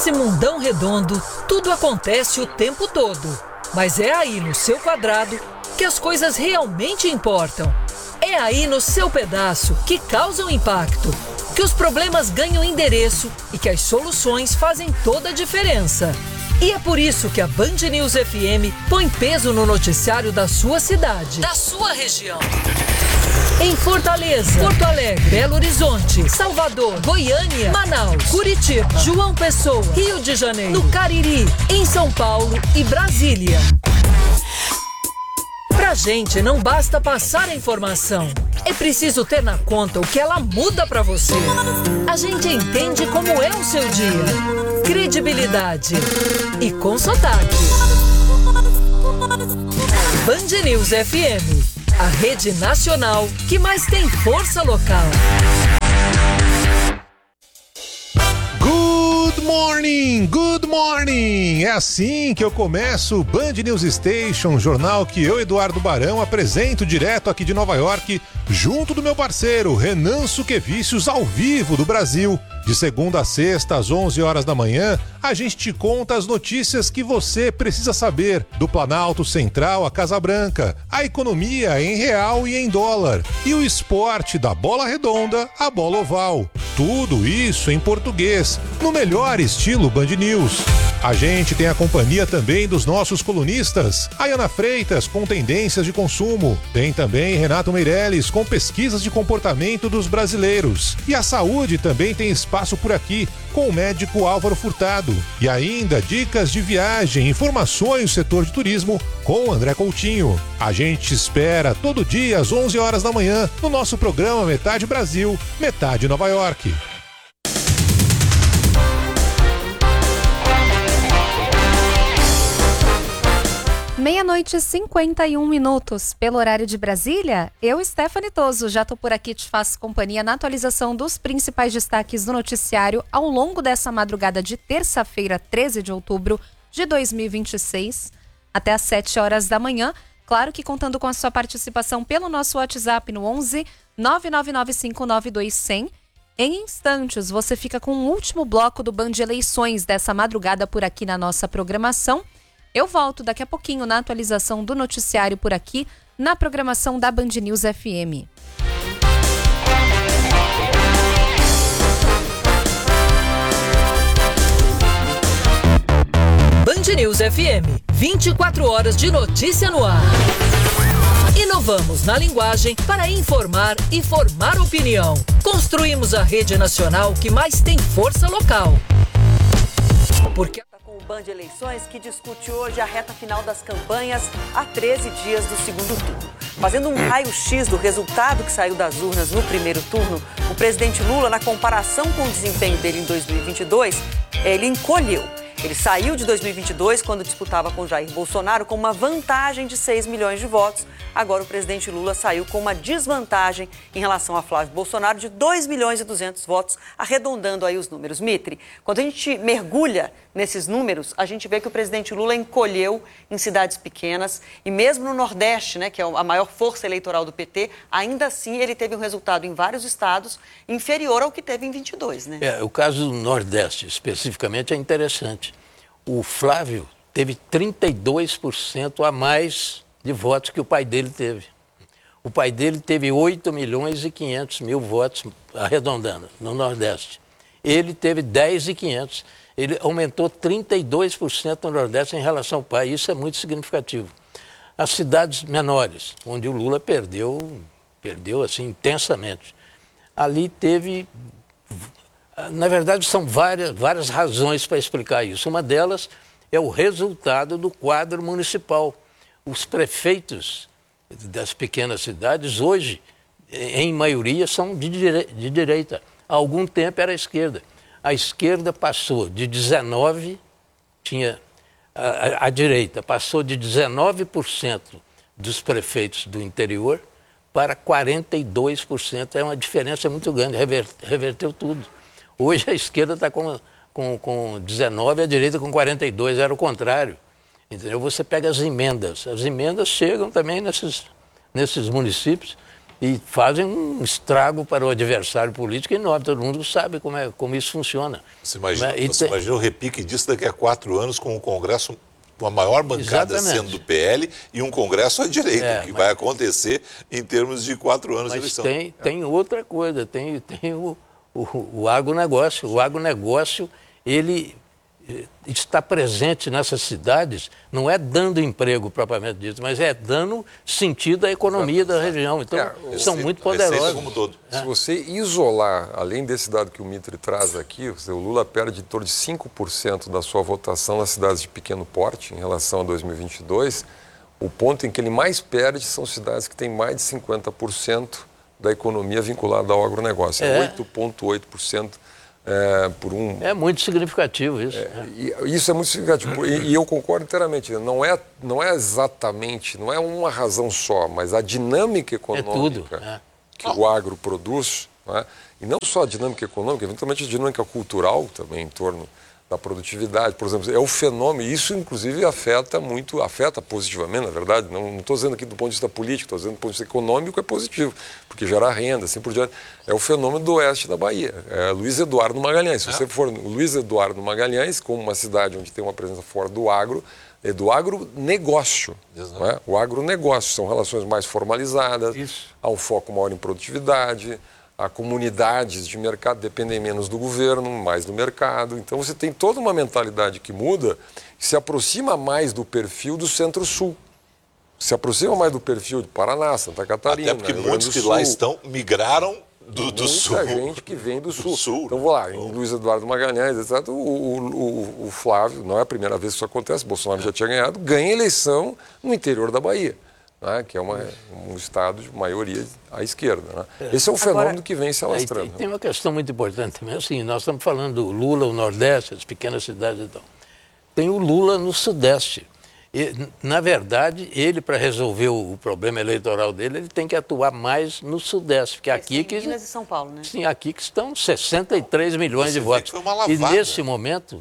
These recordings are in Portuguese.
Nesse mundão redondo, tudo acontece o tempo todo. Mas é aí no seu quadrado que as coisas realmente importam. É aí no seu pedaço que causam impacto, que os problemas ganham endereço e que as soluções fazem toda a diferença. E é por isso que a Band News FM põe peso no noticiário da sua cidade, da sua região. Em Fortaleza, Porto Alegre, Belo Horizonte, Salvador, Goiânia, Manaus, Curitiba, João Pessoa, Rio de Janeiro, no Cariri, em São Paulo e Brasília. Pra gente não basta passar a informação, é preciso ter na conta o que ela muda pra você. A gente entende como é o seu dia. Credibilidade e com sotaque. Band News FM, a rede nacional que mais tem força local. Good morning, good morning! É assim que eu começo o Band News Station, jornal que eu, Eduardo Barão, apresento direto aqui de Nova York, junto do meu parceiro Renan Suquevicius, ao vivo do Brasil. De segunda a sexta, às 11 horas da manhã, a gente te conta as notícias que você precisa saber do Planalto Central à Casa Branca, a economia em real e em dólar, e o esporte da bola redonda à bola oval. Tudo isso em português, no melhor estilo Band News. A gente tem a companhia também dos nossos colunistas, Ayana Freitas com tendências de consumo, tem também Renato Meirelles com pesquisas de comportamento dos brasileiros, e a saúde também tem espaço por aqui com o médico Álvaro Furtado, e ainda dicas de viagem, informações do setor de turismo com André Coutinho. A gente te espera todo dia às 11 horas da manhã no nosso programa Metade Brasil, Metade Nova York. 00:51 pelo horário de Brasília. Eu, Stephanie Toso, já tô por aqui, te faço companhia na atualização dos principais destaques do noticiário ao longo dessa madrugada de terça-feira, 13 de outubro de 2026, até às 7 horas da manhã. Claro que contando com a sua participação pelo nosso WhatsApp no 11 999592100. Em instantes, você fica com o último bloco do Band Eleições dessa madrugada por aqui na nossa programação. Eu volto daqui a pouquinho na atualização do noticiário por aqui, na programação da Band News FM. Band News FM, 24 horas de notícia no ar. Inovamos na linguagem para informar e formar opinião. Construímos a rede nacional que mais tem força local. Porque o Band Eleições, que discute hoje a reta final das campanhas a 13 dias do segundo turno. Fazendo um raio-x do resultado que saiu das urnas no primeiro turno, o presidente Lula, na comparação com o desempenho dele em 2022, ele encolheu. Ele saiu de 2022, quando disputava com Jair Bolsonaro, com uma vantagem de 6 milhões de votos. Agora o presidente Lula saiu com uma desvantagem em relação a Flávio Bolsonaro de 2 milhões e 200 votos, arredondando aí os números. Mitre, quando a gente mergulha nesses números, a gente vê que o presidente Lula encolheu em cidades pequenas e mesmo no Nordeste, né, que é a maior força eleitoral do PT, ainda assim ele teve um resultado em vários estados inferior ao que teve em 22, né? O caso do Nordeste, especificamente, é interessante. O Flávio teve 32% a mais de votos que o pai dele teve. O pai dele teve 8 milhões e 500 mil votos, arredondando, no Nordeste. Ele teve 10.500. Ele aumentou 32% no Nordeste em relação ao pai. Isso é muito significativo. As cidades menores, onde o Lula perdeu assim, intensamente. Ali teve... Na verdade, são várias razões para explicar isso. Uma delas é o resultado do quadro municipal. Os prefeitos das pequenas cidades, hoje, em maioria, são de direita. Há algum tempo era a esquerda. A esquerda passou de 19%, a direita passou de 19% dos prefeitos do interior para 42%. É uma diferença muito grande, reverteu tudo. Hoje a esquerda está com 19%, a direita com 42%, era o contrário. Entendeu? Você pega as emendas chegam também nesses municípios e fazem um estrago para o adversário político enorme. Todo mundo sabe como isso funciona. Você imagina o repique disso daqui a 4 anos com o Congresso, com a maior bancada sendo do PL e um Congresso à direita, que vai acontecer em termos de 4 anos de eleição. Mas tem outra coisa, tem o agronegócio. O agronegócio, ele está presente nessas cidades, não é dando emprego propriamente dito, mas é dando sentido à economia da região. Então, são muito poderosos. Como todo. Se você isolar, além desse dado que o Mitri traz aqui, o Lula perde em torno de 5% da sua votação nas cidades de pequeno porte em relação a 2022. O ponto em que ele mais perde são cidades que têm mais de 50% da economia vinculada ao agronegócio. 8,8%. É muito significativo isso. Isso é muito significativo. E eu concordo inteiramente. Não é exatamente, não é uma razão só, mas a dinâmica econômica que o agro produz, né? E não só a dinâmica econômica, eventualmente a dinâmica cultural também em torno da produtividade, por exemplo, é o fenômeno, isso inclusive afeta positivamente, na verdade, não estou dizendo aqui do ponto de vista político, estou dizendo do ponto de vista econômico é positivo, porque gera renda, assim por diante, é o fenômeno do oeste da Bahia, Luiz Eduardo Magalhães. Se você for no Luiz Eduardo Magalhães, como uma cidade onde tem uma presença forte do agronegócio, não é? O agronegócio são relações mais formalizadas, há um foco maior em produtividade, há comunidades de mercado dependem menos do governo, mais do mercado. Então você tem toda uma mentalidade que muda, que se aproxima mais do perfil do Centro-Sul. Se aproxima mais do perfil de Paraná, Santa Catarina. Até porque muitos que lá estão migraram do Sul. Muita gente que vem do Sul. Então vou lá, em Luiz Eduardo Magalhães, etc. O Flávio, não é a primeira vez que isso acontece, Bolsonaro já tinha ganhado, ganha eleição no interior da Bahia. Né, que é um estado de maioria à esquerda. Né? Esse é um fenômeno que vem se alastrando. Tem uma questão muito importante também. Assim, nós estamos falando do Lula, o Nordeste, as pequenas cidades e tal. Tem o Lula no Sudeste. E, na verdade, ele, para resolver o problema eleitoral dele, ele tem que atuar mais no Sudeste. Porque aqui que... Minas e São Paulo, né? Sim, aqui que estão 63 milhões de votos. E nesse momento,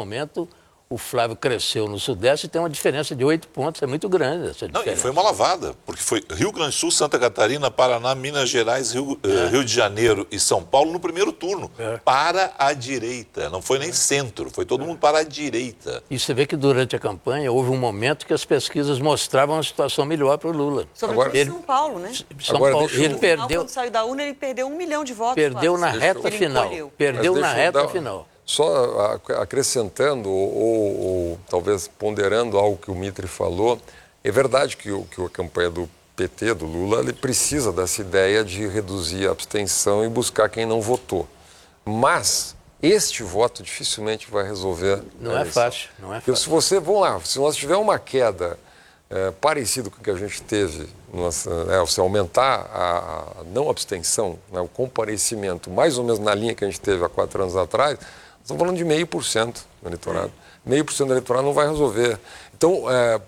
o Flávio cresceu no Sudeste e tem uma diferença de 8 pontos, é muito grande essa diferença. Não, e foi uma lavada, porque foi Rio Grande do Sul, Santa Catarina, Paraná, Minas Gerais, Rio de Janeiro e São Paulo no primeiro turno, para a direita, não foi nem centro, foi todo mundo para a direita. E você vê que durante a campanha houve um momento que as pesquisas mostravam uma situação melhor para o Lula. Sobretudo em São Paulo, né? São Paulo, ele perdeu... Quando saiu da urna, ele perdeu 1 milhão de votos. Perdeu na reta final. Perdeu na reta final. Só acrescentando ou talvez ponderando algo que o Mitri falou, é verdade que a campanha do PT, do Lula, ele precisa dessa ideia de reduzir a abstenção e buscar quem não votou. Mas este voto dificilmente vai resolver. Não é fácil, não é fácil. Se você, vamos lá, se nós tiver uma queda parecida com o que a gente teve, se aumentar a não abstenção, né, o comparecimento, mais ou menos na linha que a gente teve há 4 anos atrás, estamos falando de 0,5% do eleitorado. 0,5% do eleitorado não vai resolver. Então,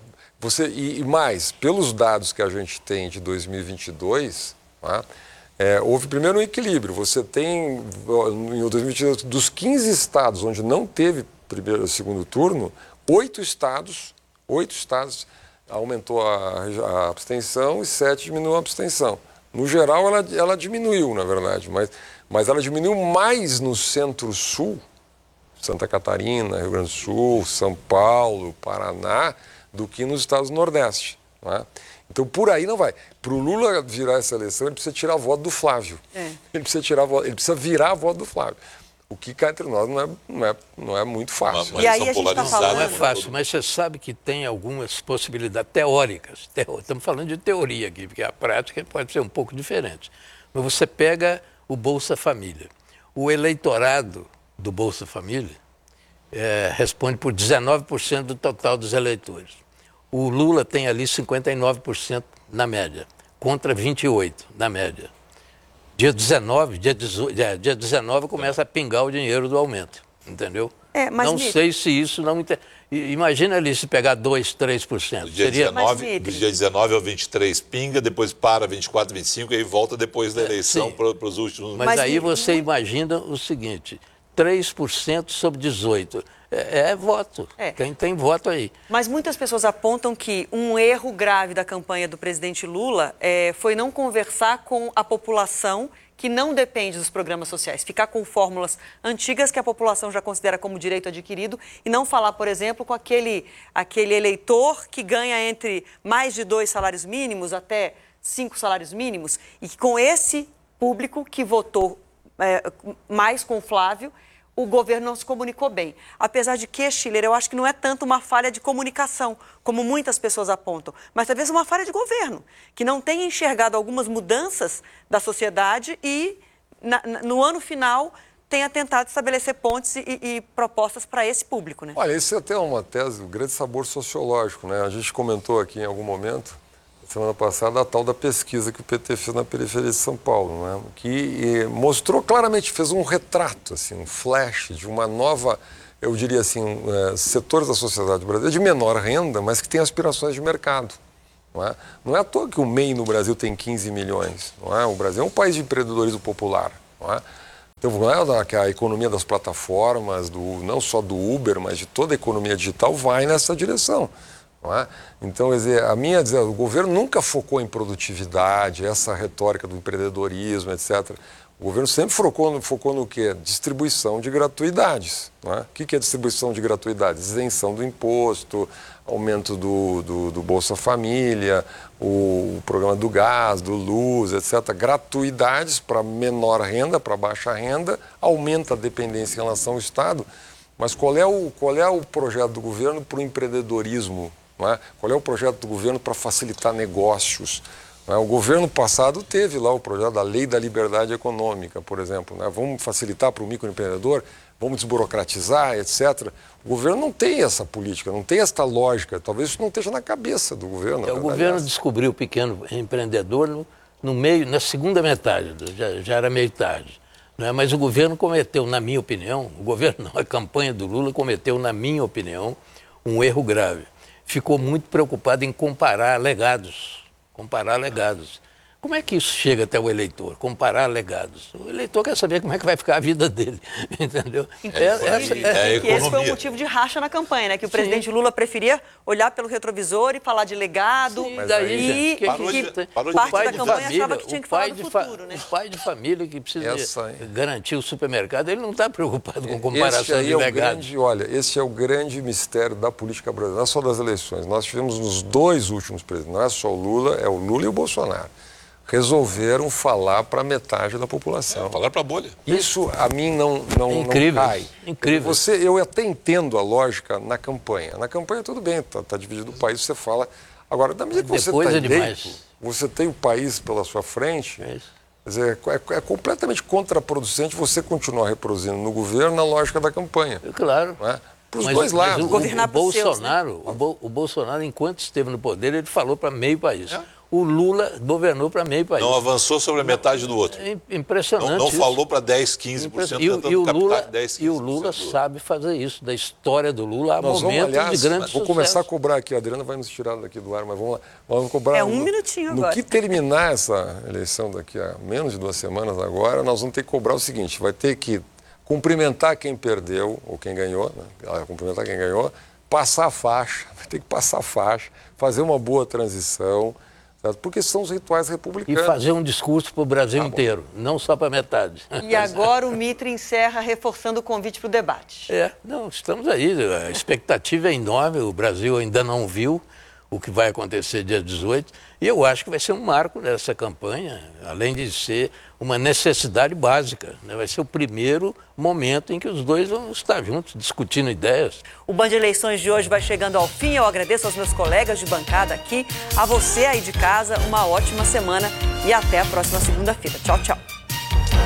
e mais, pelos dados que a gente tem de 2022, tá, houve primeiro um equilíbrio. Você tem, em 2022, dos 15 estados onde não teve primeiro e segundo turno, 8 estados aumentou a abstenção e 7 diminuiu a abstenção. No geral, ela diminuiu, na verdade, mas ela diminuiu mais no Centro-Sul, Santa Catarina, Rio Grande do Sul, São Paulo, Paraná, do que nos estados do Nordeste. Não é? Então, por aí não vai. Para o Lula virar essa eleição, ele precisa tirar a voto do Flávio. Ele precisa virar a voto do Flávio. O que cá entre nós não é muito fácil. Mas e aí a gente está falando... Não é fácil, mas você sabe que tem algumas possibilidades teóricas. Estamos falando de teoria aqui, porque a prática pode ser um pouco diferente. Mas você pega o Bolsa Família. O eleitorado do Bolsa Família responde por 19% do total dos eleitores. O Lula tem ali 59% na média, contra 28% na média. Dia 19 começa a pingar o dinheiro do aumento, entendeu? Não sei se isso não... Imagina ali se pegar 2%, 3%. Do dia 19 ao 23 pinga, depois para 24, 25 e aí volta depois da eleição para os últimos... Mas aí você imagina o seguinte, 3% sobre 18. É voto. Tem voto aí. Mas muitas pessoas apontam que um erro grave da campanha do presidente Lula foi não conversar com a população que não depende dos programas sociais, ficar com fórmulas antigas que a população já considera como direito adquirido e não falar, por exemplo, com aquele eleitor que ganha entre mais de 2 salários mínimos até 5 salários mínimos e que com esse público que votou mais com o Flávio, o governo não se comunicou bem. Apesar de que, Schiller, eu acho que não é tanto uma falha de comunicação, como muitas pessoas apontam, mas talvez uma falha de governo, que não tenha enxergado algumas mudanças da sociedade e, no ano final, tenha tentado estabelecer pontes e propostas para esse público, né? Olha, isso é até uma tese, um grande sabor sociológico, né? A gente comentou aqui em algum momento, semana passada, a tal da pesquisa que o PT fez na periferia de São Paulo, né? Que mostrou claramente, fez um retrato, assim, um flash de uma nova, eu diria assim, setores da sociedade brasileira de menor renda, mas que tem aspirações de mercado. Não é à toa que o MEI no Brasil tem 15 milhões. Não é? O Brasil é um país de empreendedorismo popular. Não é? Então, não é que a economia das plataformas, não só do Uber, mas de toda a economia digital, vai nessa direção. Não é? Então, o governo nunca focou em produtividade, essa retórica do empreendedorismo, etc. O governo sempre focou no quê? Distribuição de gratuidades. Não é? O que é distribuição de gratuidades? Isenção do imposto, aumento do Bolsa Família, o programa do gás, do luz, etc. Gratuidades para menor renda, para baixa renda, aumenta a dependência em relação ao Estado. Mas qual é o projeto do governo para o empreendedorismo? Não é? Qual é o projeto do governo para facilitar negócios? Não é? O governo passado teve lá o projeto da Lei da Liberdade Econômica, por exemplo. Não é? Vamos facilitar para o microempreendedor, vamos desburocratizar, etc. O governo não tem essa política, não tem essa lógica. Talvez isso não esteja na cabeça do governo. O governo descobriu o pequeno empreendedor no meio, na segunda metade, já era meio tarde. Não é? Mas o governo cometeu, na minha opinião, a campanha do Lula cometeu, na minha opinião, um erro grave. Ficou muito preocupado em comparar legados. Como é que isso chega até o eleitor? Comparar legados. O eleitor quer saber como é que vai ficar a vida dele, entendeu? Esse foi o motivo de racha na campanha, né? Que o presidente Lula preferia olhar pelo retrovisor e falar de legado. Sim, daí, que parte da campanha achava que tinha que falar do futuro, né? O pai de família que precisa garantir o supermercado, ele não está preocupado com comparação de legados. Esse é o grande mistério da política brasileira, não é só das eleições. Nós tivemos nos 2 últimos presidentes, não é só o Lula, é o Lula e o Bolsonaro. Resolveram falar para metade da população. Falar para a bolha. Isso, a mim, não cai. Incrível. Eu até entendo a lógica na campanha. Na campanha, tudo bem, está dividido o país, você fala. Agora, da medida que você está eleito, você tem o país pela sua frente, quer dizer, é completamente contraproducente você continuar reproduzindo no governo a lógica da campanha. Claro. Para os dois lados. O Bolsonaro, enquanto esteve no poder, ele falou para meio país. O Lula governou para meio país. Não avançou sobre a metade do outro. É impressionante. Não falou para 10, 15%. E o Lula sabe fazer isso. Da história do Lula há momentos de grande sucesso. Vou começar a cobrar aqui. A Adriana vai nos tirar daqui do ar, mas vamos lá. Vamos cobrar. Um minutinho agora. No que terminar essa eleição daqui a menos de 2 semanas agora, nós vamos ter que cobrar o seguinte. Vai ter que cumprimentar quem perdeu ou quem ganhou, né? Cumprimentar quem ganhou, passar a faixa, vai ter que passar a faixa, fazer uma boa transição, porque são os rituais republicanos. E fazer um discurso para o Brasil inteiro, não só para metade. E agora o Mitre encerra reforçando o convite para o debate. Estamos aí, a expectativa é enorme, o Brasil ainda não viu o que vai acontecer dia 18, e eu acho que vai ser um marco nessa campanha, além de ser uma necessidade básica, né? Vai ser o primeiro momento em que os dois vão estar juntos, discutindo ideias. O Band Eleições de hoje vai chegando ao fim, eu agradeço aos meus colegas de bancada aqui, a você aí de casa, uma ótima semana e até a próxima segunda-feira. Tchau, tchau.